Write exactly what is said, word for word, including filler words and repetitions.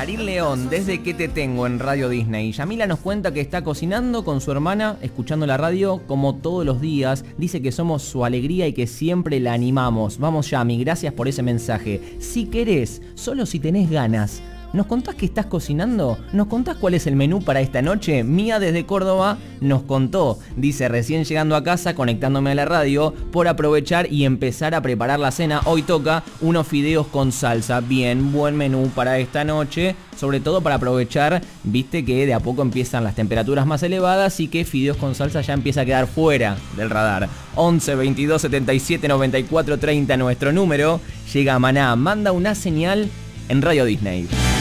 Marín León, desde que te tengo en Radio Disney. Yamila nos cuenta que está cocinando con su hermana, escuchando la radio como todos los días. Dice que somos su alegría y que siempre la animamos. Vamos, Yami, gracias por ese mensaje. Si querés, solo si tenés ganas, ¿nos contás qué estás cocinando? ¿Nos contás cuál es el menú para esta noche? Mía desde Córdoba nos contó. Dice, recién llegando a casa, conectándome a la radio, por aprovechar y empezar a preparar la cena. Hoy toca unos fideos con salsa. Bien, buen menú para esta noche. Sobre todo para aprovechar, viste que de a poco empiezan las temperaturas más elevadas y que fideos con salsa ya empieza a quedar fuera del radar. once, veintidós, setenta y siete, noventa y cuatro, treinta nuestro número. Llega Maná, manda una señal en Radio Disney.